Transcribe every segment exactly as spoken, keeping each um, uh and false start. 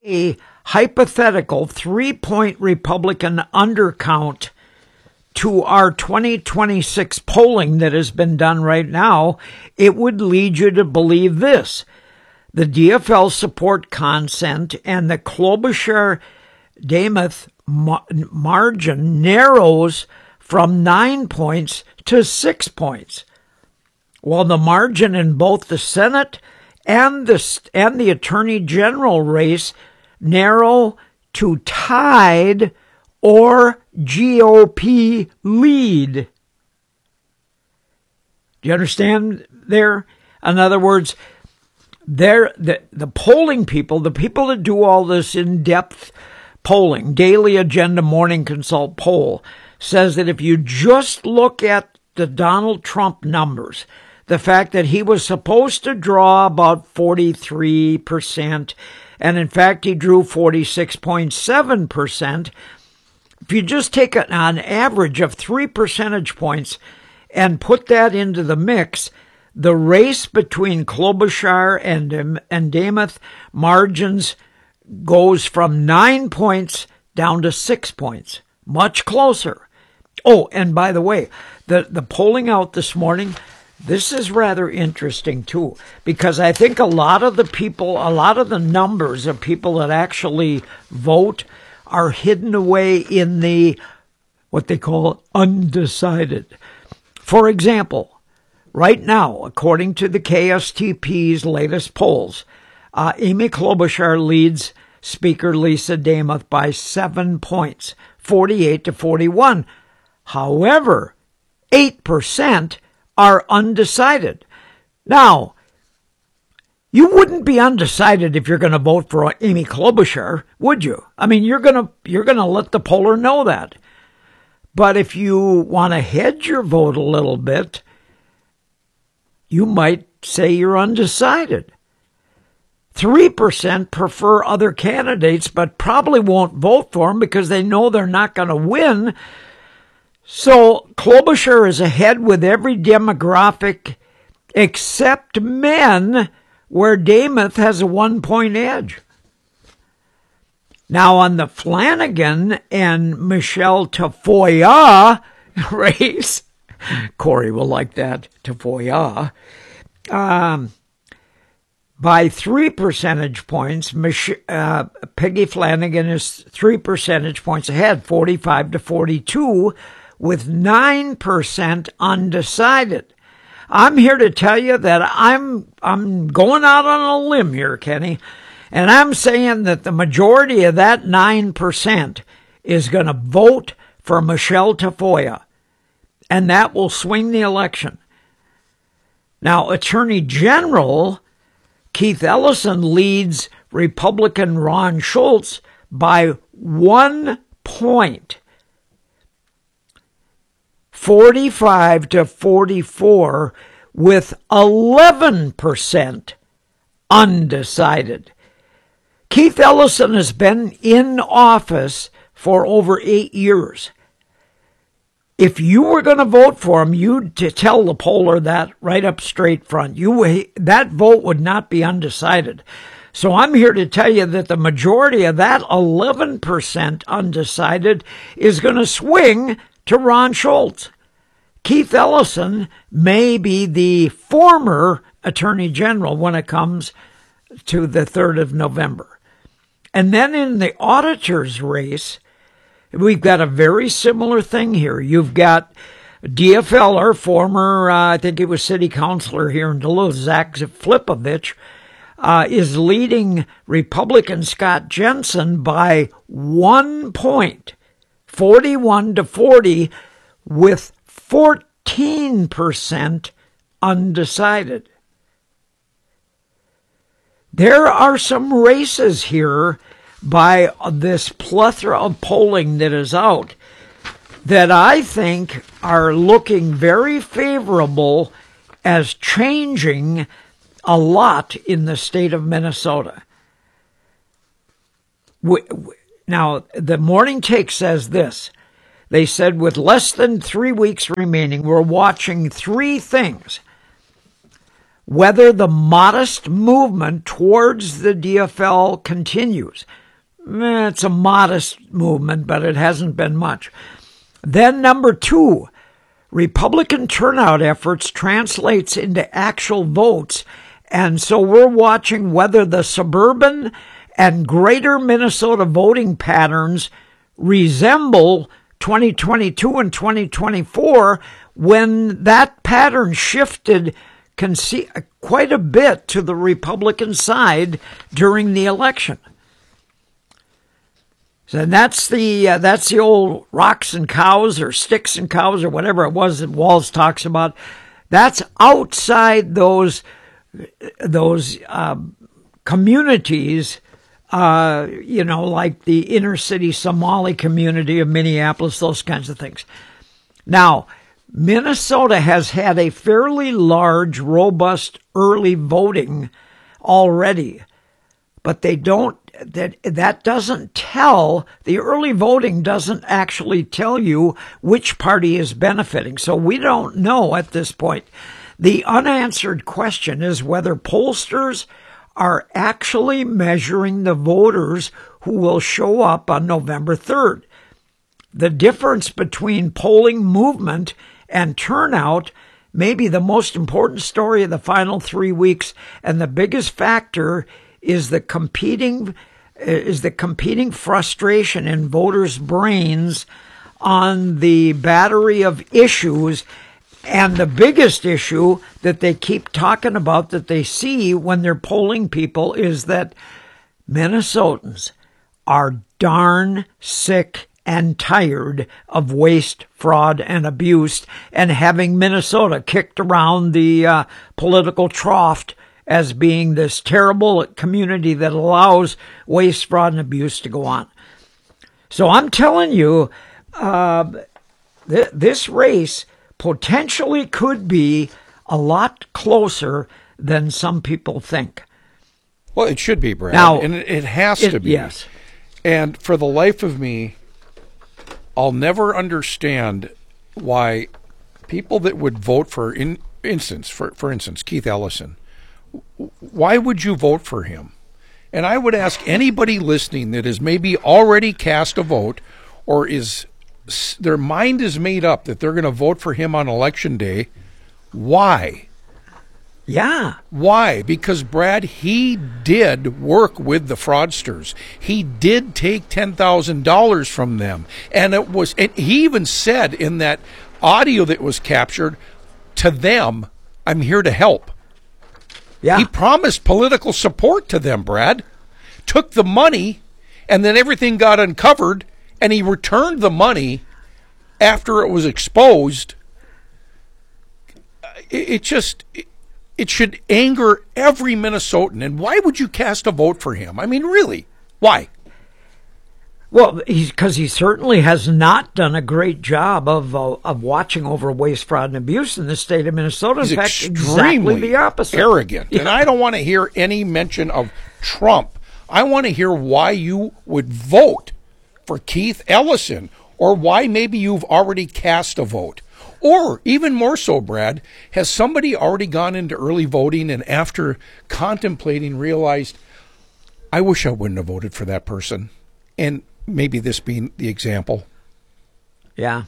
a hypothetical three-point Republican undercount to our twenty twenty-six polling that has been done right now, it would lead you to believe this. The D F L support consent and the Klobuchar-Demuth margin narrows from nine points to six points, while the margin in both the Senate and the, and the Attorney General race narrow to tied or G O P lead. Do you understand there? In other words, there the, the polling people, the people that do all this in-depth polling, Daily Agenda Morning Consult poll, says that if you just look at the Donald Trump numbers, the fact that he was supposed to draw about forty-three percent, and in fact he drew forty-six point seven percent, if you just take an, an average of three percentage points and put that into the mix, the race between Klobuchar and, and Demuth margins goes from nine points down to six points, much closer. Oh, and by the way, the, the polling out this morning, this is rather interesting too, because I think a lot of the people, a lot of the numbers of people that actually vote are hidden away in the, what they call undecided. For example, right now, according to the K S T P's latest polls, uh, Amy Klobuchar leads Speaker Lisa Demuth by seven points, forty-eight to forty-one. However, eight percent are undecided. Now, you wouldn't be undecided if you're going to vote for Amy Klobuchar, would you? I mean, you're going to you're going to let the poller know that. But if you want to hedge your vote a little bit, you might say you're undecided. three percent prefer other candidates, but probably won't vote for them because they know they're not going to win. So Klobuchar is ahead with every demographic except men, where Demuth has a one-point edge. Now, on the Flanagan and Michelle Tafoya race, Corey will like that, Tafoya, um, by three percentage points, Mich- uh, Peggy Flanagan is three percentage points ahead, forty-five to forty-two, with nine percent undecided. I'm here to tell you that I'm I'm going out on a limb here, Kenny, and I'm saying that the majority of that nine percent is going to vote for Michelle Tafoya, and that will swing the election. Now, Attorney General Keith Ellison leads Republican Ron Schultz by one point, forty-five to forty-four, with eleven percent undecided. Keith Ellison has been in office for over eight years. If you were going to vote for him, you'd to tell the poller that right up straight front. You that vote would not be undecided. So I'm here to tell you that the majority of that eleven percent undecided is going to swing to Ron Schultz. Keith Ellison may be the former Attorney General when it comes to the third of November. And then in the auditor's race, we've got a very similar thing here. You've got D F L, our former, uh, I think he was city councilor here in Duluth, Zach Flipovich, uh, is leading Republican Scott Jensen by one point, forty-one to forty, with fourteen percent undecided. There are some races here by this plethora of polling that is out that I think are looking very favorable as changing a lot in the state of Minnesota. Now, the Morning Take says this. They said, with less than three weeks remaining, we're watching three things. whether the modest movement towards the D F L continues. It's a modest movement, but it hasn't been much. Then number two, Republican turnout efforts translates into actual votes. And so we're watching whether the suburban and greater Minnesota voting patterns resemble twenty twenty-two and twenty twenty-four, when that pattern shifted quite a bit to the Republican side during the election. So that's the uh, that's the old rocks and cows or sticks and cows or whatever it was that Walz talks about. That's outside those those uh, communities, uh, you know, like the inner city Somali community of Minneapolis, those kinds of things. Now, Minnesota has had a fairly large, robust early voting already, but they don't, that, that doesn't tell, the early voting doesn't actually tell you which party is benefiting. So we don't know at this point. The unanswered question is whether pollsters are actually measuring the voters who will show up on November third. The difference between polling movement and turnout may be the most important story of the final three weeks, and the biggest factor is the competing is the competing frustration in voters' brains on the battery of issues. And the biggest issue that they keep talking about that they see when they're polling people is that Minnesotans are darn sick and tired of waste, fraud, and abuse, and having Minnesota kicked around the uh, political trough as being this terrible community that allows waste, fraud, and abuse to go on. So I'm telling you, uh, th- this race potentially could be a lot closer than some people think. Well, it should be, Brad. Now, and it, it has it, to be. Yes. And for the life of me, I'll never understand why people that would vote for, in instance, for, for instance, Keith Ellison, why would you vote for him? And I would ask anybody listening that has maybe already cast a vote or is their mind is made up that they're going to vote for him on election day, why? Yeah. Why? Because, Brad, he did work with the fraudsters. He did take ten thousand dollars from them. And it was, and he even said in that audio that was captured to them, I'm here to help. Yeah. He promised political support to them, Brad. Took the money, and then everything got uncovered, and he returned the money after it was exposed. It, it just... It, It should anger every Minnesotan. And why would you cast a vote for him? I mean, really, why? Well, because he certainly has not done a great job of uh, of watching over waste, fraud, and abuse in the state of Minnesota. In He's fact, extremely exactly the opposite. Arrogant. Yeah. And I don't want to hear any mention of Trump. I want to hear why you would vote for Keith Ellison, or why maybe you've already cast a vote. Or even more so, Brad, has somebody already gone into early voting and after contemplating realized, I wish I wouldn't have voted for that person? And maybe this being the example. Yeah.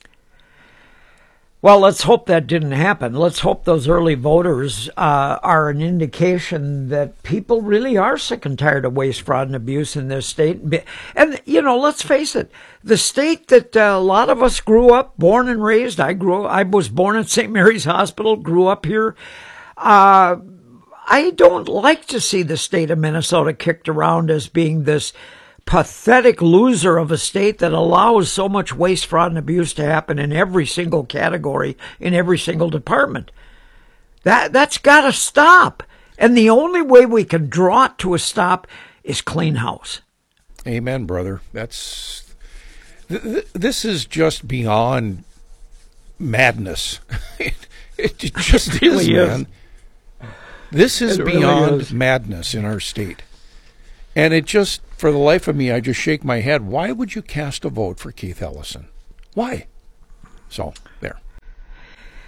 Well, let's hope that didn't happen. Let's hope those early voters uh, are an indication that people really are sick and tired of waste, fraud, and abuse in this state. And, you know, let's face it, the state that uh, a lot of us grew up, born and raised, I grew, I was born at Saint Mary's Hospital, grew up here. Uh, I don't like to see the state of Minnesota kicked around as being this pathetic loser of a state that allows so much waste, fraud, and abuse to happen in every single category, in every single department. That, that's got to stop. And the only way we can draw it to a stop is clean house. Amen, brother. That's th- th- this is just beyond madness. it, it just It really is, is. man. This is It really beyond is. madness in our state. And it just, for the life of me, I just shake my head. Why would you cast a vote for Keith Ellison? Why? So, there.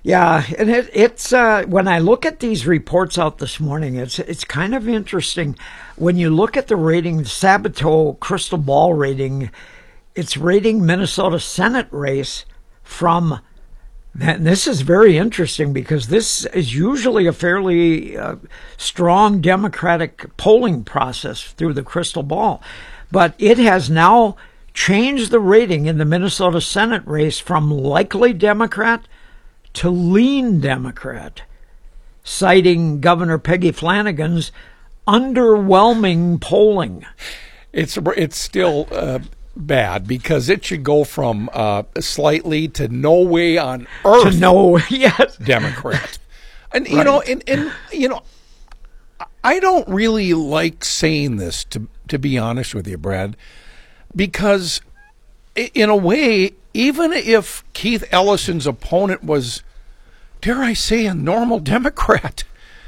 Yeah, and it, it's uh, when I look at these reports out this morning, it's it's kind of interesting. When you look at the rating, the Sabato crystal ball rating, it's rating Minnesota Senate race from. And this is very interesting because this is usually a fairly uh, strong Democratic polling process through the crystal ball, but it has now changed the rating in the Minnesota Senate race from likely Democrat to lean Democrat, citing Governor Peggy Flanagan's underwhelming polling. It's it's still uh, bad because it should go from uh, slightly to no way on earth to no yes Democrat, and you right. know, and, and you know, I don't really like saying this to to be honest with you, Brad, because in a way, even if Keith Ellison's opponent was, dare I say, a normal Democrat,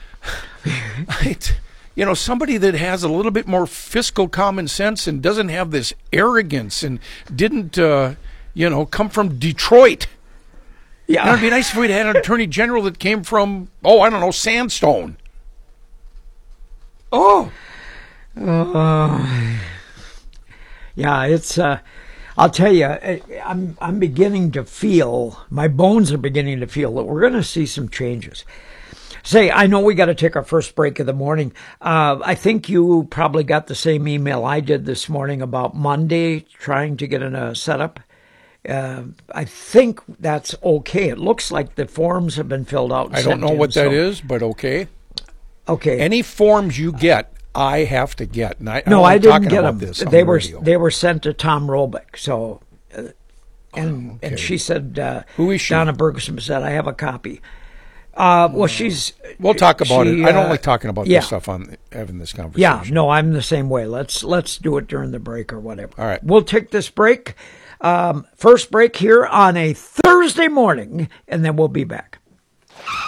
it, you know, somebody that has a little bit more fiscal common sense and doesn't have this arrogance and didn't, uh, you know, come from Detroit. Yeah. You know, it'd be nice if we'd had an attorney general that came from, oh, I don't know, Sandstone. Oh. Uh, yeah, it's... Uh, I'll tell you, I'm I'm beginning to feel, my bones are beginning to feel that we're going to see some changes. Say, I know we got to take our first break of the morning. Uh, I think you probably got the same email I did this morning about Monday trying to get in a setup. Uh, I think that's okay. It looks like the forms have been filled out. And I don't know in, what so. that is, but okay. Okay. Any forms you get, I have to get. And I, no, I, I didn't get them. them. They the were radio. they were sent to Tom Robeck. So, uh, and oh, okay. and she said, uh, who is she? Donna Bergson said, I have a copy. Uh, well, she's. We'll talk about she, it. I don't uh, like talking about yeah. this stuff on having this conversation. Yeah, no, I'm the same way. Let's let's do it during the break or whatever. All right, we'll take this break. Um, first break here on a Thursday morning, and then we'll be back.